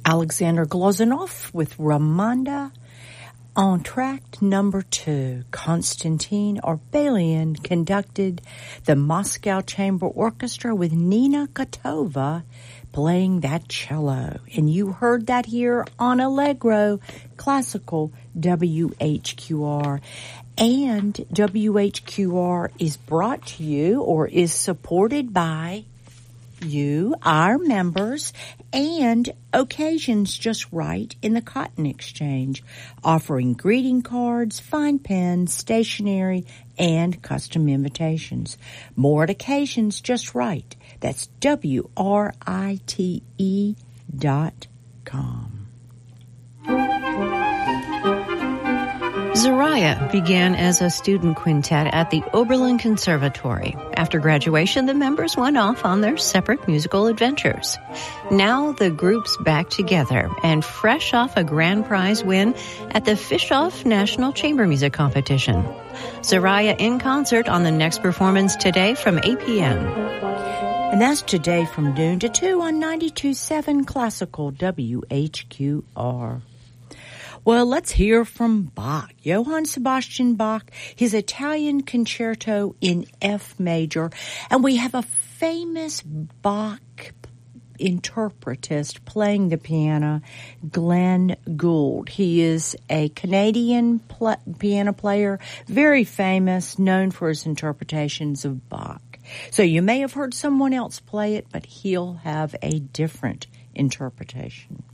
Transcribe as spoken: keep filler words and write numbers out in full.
Alexander Glazunov with Ramonda. On track number two, Konstantin Orbelian conducted the Moscow Chamber Orchestra with Nina Kotova playing that cello. And you heard that here on Allegro Classical W H Q R. And W H Q R is brought to you or is supported by you, our members, and Occasions Just Right in the Cotton Exchange, offering greeting cards, fine pens, stationery, and custom invitations. More at Occasions Just Right. That's W R I T E dot com. Zaraya began as a student quintet at the Oberlin Conservatory. After graduation, the members went off on their separate musical adventures. Now the group's back together and fresh off a grand prize win at the Fischoff National Chamber Music Competition. Zaraya in concert on the next performance today from eight p.m. And that's today from noon to two on ninety-two point seven Classical W H Q R. Well, let's hear from Bach, Johann Sebastian Bach, his Italian Concerto in F major. And we have a famous Bach interpretist playing the piano, Glenn Gould. He is a Canadian pl- piano player, very famous, known for his interpretations of Bach. So you may have heard someone else play it, but he'll have a different interpretation.